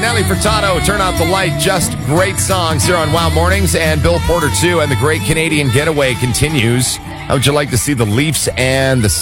Nelly Furtado, Turn Out the Light. Just great songs here on Wow Mornings. And Bill Porter, too. And the Great Canadian Getaway continues. How would you like to see the Leafs and the